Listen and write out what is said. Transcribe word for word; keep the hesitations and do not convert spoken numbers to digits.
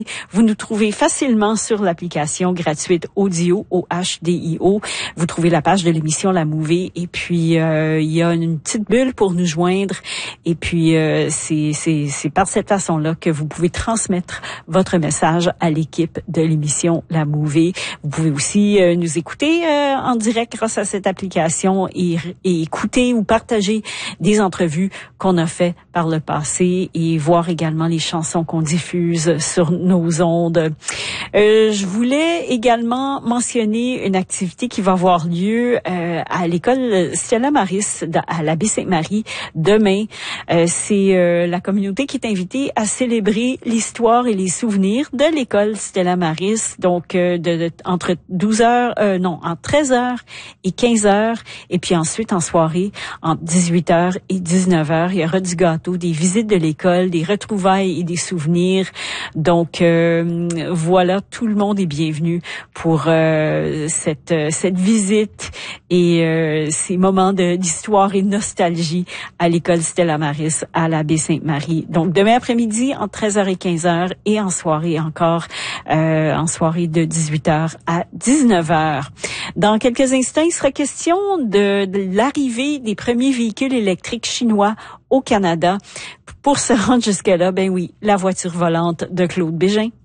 Vous nous trouvez facilement sur l'application gratuite Audio, O H D I O. Vous trouvez la page de l'émission La Mouvée et puis euh, il y a une petite bulle pour nous joindre et puis euh, c'est c'est c'est par cette façon-là que vous pouvez transmettre votre message à l'équipe de l'émission La Mouvée. Vous pouvez aussi euh, nous écouter euh, en direct grâce à cette application et, et écouter ou partager des entrevues qu'on a fait par le passé et voir également les chansons qu'on diffuse sur nos ondes. Euh, je voulais également mentionner une activité qui va avoir lieu euh, à l'école Stella Maris à la Baie-Sainte-Marie demain. Euh, c'est euh, la communauté qui est invitée à célébrer l'histoire et les souvenirs de l'école Stella Maris. Donc euh, de, de entre douze heures, euh, non, entre treize heures et quinze heures, et puis ensuite en soirée entre dix-huit heures et dix-neuf heures, il y aura du gâteau, des visites de l'école, des retrouvailles et des souvenirs. Donc euh, voilà, tout le monde est bienvenu pour euh, cette cette visite et euh, ces moments de d'histoire et de nostalgie à l'école Stella Maris à la Baie-Sainte-Marie. Donc demain après-midi entre treize heures et quinze heures et en soirée encore euh, en soirée de dix-huit heures à dix-neuf heures. Dans quelques instants, il sera question de, de l'arrivée des premiers véhicules électriques chinois au Canada. Pour se rendre jusque-là, ben oui, la voiture volante de Claude Bégin.